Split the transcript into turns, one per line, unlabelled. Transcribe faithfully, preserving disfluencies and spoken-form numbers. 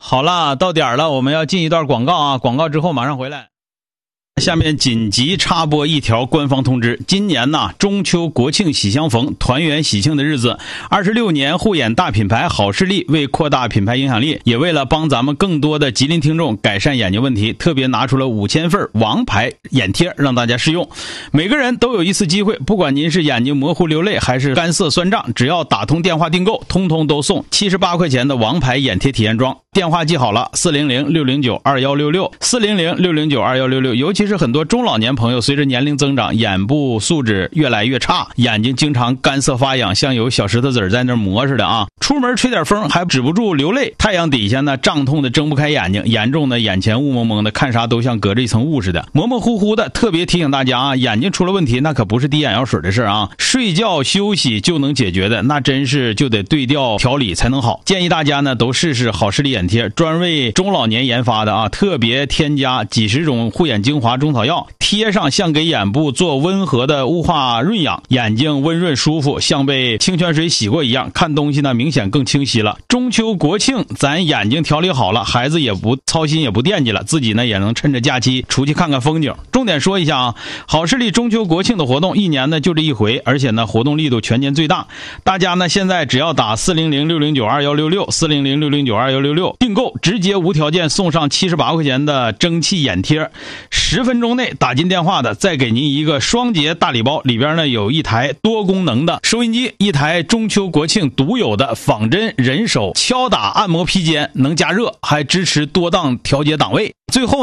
好了，到点了，我们要进一段广告啊！广告之后马上回来。下面紧急插播一条官方通知：今年呢，中秋国庆喜相逢，团圆喜庆的日子，二十六年护眼大品牌好视力为扩大品牌影响力，也为了帮咱们更多的吉林听众改善眼睛问题，特别拿出了五千份王牌眼贴让大家试用。每个人都有一次机会，不管您是眼睛模糊流泪还是干涩酸胀，只要打通电话订购，通通都送七十八块钱的王牌眼贴体验装。电话记好了，四零零六零九二一六六，四零零六零九二一六六。尤其是很多中老年朋友，随着年龄增长，眼部素质越来越差，眼睛经常干涩发痒，像有小石头子在那磨似的啊。出门吹点风还止不住流泪，太阳底下呢胀痛的睁不开眼睛，严重的眼前雾蒙蒙的，看啥都像隔着一层雾似的，模模糊糊的。特别提醒大家啊，眼睛出了问题那可不是滴眼药水的事啊，睡觉休息就能解决的，那真是就得对调调理才能好。建议大家呢都试试好视力眼贴，专为中老年研发的啊，特别添加几十种护眼精华中草药，贴上像给眼部做温和的雾化润养，眼睛温润舒服，像被清泉水洗过一样，看东西呢明显更清晰了。中秋国庆咱眼睛调理好了，孩子也不操心也不惦记了，自己呢也能趁着假期出去看看风景。重点说一下啊，好视力中秋国庆的活动一年呢就这一回，而且呢活动力度全年最大。大家呢现在只要打四零零六零九二一六六，四零零六零九二一六六订购，直接无条件送上七十八块钱的蒸汽眼贴，十分钟内打进电话的再给您一个双节大礼包，里边呢有一台多功能的收音机，一台中秋国庆独有的仿真人手敲打按摩披肩，能加热，还支持多档调节档位。最后